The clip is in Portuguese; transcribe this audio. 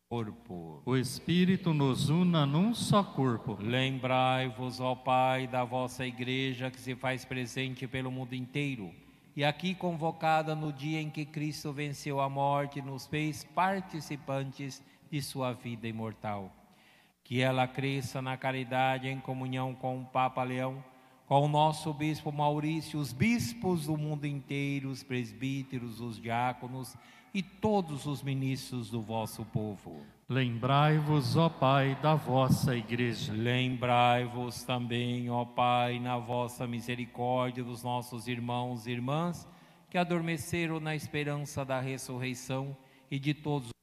corpo. O Espírito nos una num só corpo. Lembrai-vos, ó Pai, da vossa Igreja que se faz presente pelo mundo inteiro e aqui convocada no dia em que Cristo venceu a morte, nos fez participantes de sua vida imortal. Que ela cresça na caridade em comunhão com o Papa Leão, com o nosso Bispo Maurício, os bispos do mundo inteiro, os presbíteros, os diáconos e todos os ministros do vosso povo. Lembrai-vos, ó Pai, da vossa Igreja. Lembrai-vos também, ó Pai, na vossa misericórdia dos nossos irmãos e irmãs que adormeceram na esperança da ressurreição e de todos